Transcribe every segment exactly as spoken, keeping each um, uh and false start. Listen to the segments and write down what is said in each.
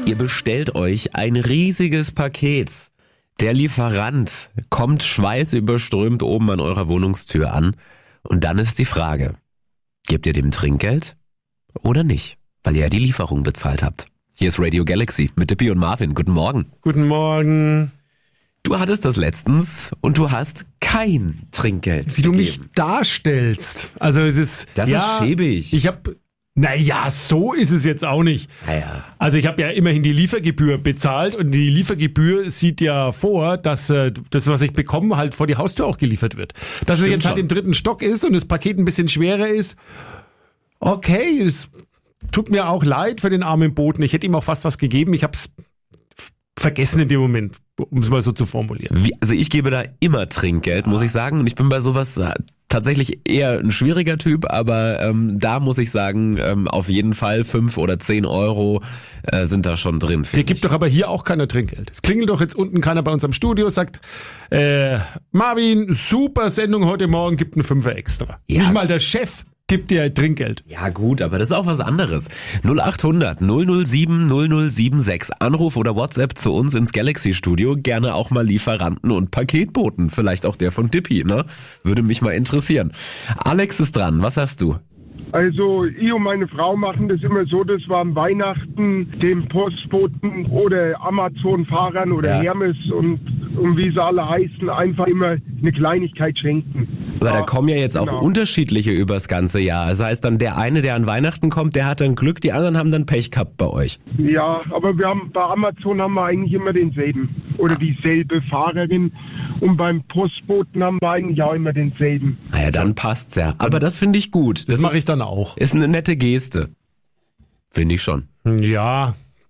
Ihr bestellt euch ein riesiges Paket. Der Lieferant kommt schweißüberströmt oben an eurer Wohnungstür an. Und dann ist die Frage, gebt ihr dem Trinkgeld oder nicht? Weil ihr ja die Lieferung bezahlt habt. Hier ist Radio Galaxy mit Dippy und Marvin. Guten Morgen. Guten Morgen. Du hattest das letztens und du hast kein Trinkgeld Wie gegeben. du mich darstellst. Also es ist... Das ja, ist schäbig. Ich habe... Naja, so ist es jetzt auch nicht. Naja. Also ich habe ja immerhin die Liefergebühr bezahlt und die Liefergebühr sieht ja vor, dass äh, das, was ich bekomme, halt vor die Haustür auch geliefert wird. Dass es jetzt schon. halt im dritten Stock ist und das Paket ein bisschen schwerer ist, okay, es tut mir auch leid für den armen Boten. Ich hätte ihm auch fast was gegeben. Ich habe es vergessen in dem Moment, um es mal so zu formulieren. Wie, also ich gebe da immer Trinkgeld, muss ich sagen. Und ich bin bei sowas äh, tatsächlich eher ein schwieriger Typ, aber ähm, da muss ich sagen, ähm, auf jeden Fall fünf oder zehn Euro äh, sind da schon drin. Der gibt doch aber hier auch keiner Trinkgeld. Es klingelt doch jetzt unten keiner bei uns am Studio, sagt, äh, Marvin, super Sendung heute Morgen, gibt einen Fünfer extra. Ja. Nicht mal der Chef gibt dir Trinkgeld. Ja gut, aber das ist auch was anderes. null acht hundert null null sieben null null sieben sechs. Anruf oder WhatsApp zu uns ins Galaxy-Studio. Gerne auch mal Lieferanten und Paketboten. Vielleicht auch der von Dippy, ne? Würde mich mal interessieren. Alex ist dran. Was sagst du? Also ich und meine Frau machen das immer so, dass wir am Weihnachten dem Postboten oder Amazon-Fahrern oder Ja. Hermes und, und wie sie alle heißen, einfach immer eine Kleinigkeit schenken. Aber da kommen ja jetzt auch genau. unterschiedliche übers ganze Jahr. Das heißt dann, der eine, der an Weihnachten kommt, der hat dann Glück, die anderen haben dann Pech gehabt bei euch. Ja, aber wir haben bei Amazon haben wir eigentlich immer denselben oder dieselbe Fahrerin und beim Postboten haben wir eigentlich auch immer denselben. Naja, dann passt's ja. Aber das finde ich gut. Das mache ist- ich dann auch. Ist eine nette Geste. Finde ich schon. Ja.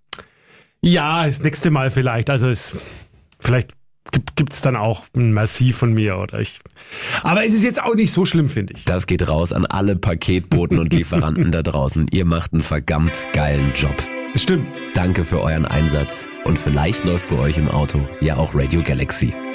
Ja, das nächste Mal vielleicht. Also es vielleicht gibt gibt's dann auch ein Merci von mir oder ich. Aber es ist jetzt auch nicht so schlimm, finde ich. Das geht raus an alle Paketboten und Lieferanten da draußen. Ihr macht einen verdammt geilen Job. Das stimmt. Danke für euren Einsatz. Und vielleicht läuft bei euch im Auto ja auch Radio Galaxy.